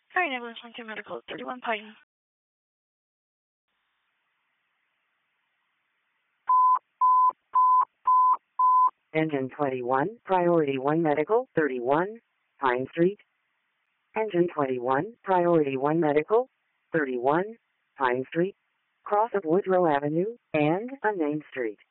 Sorry, Ambulance 12 Medical, 31 Pine. Engine 21, Priority 1 Medical, 31, Pine Street. Engine 21, Priority 1 Medical, 31, Pine Street. Cross of Woodrow Avenue and Unnamed Street.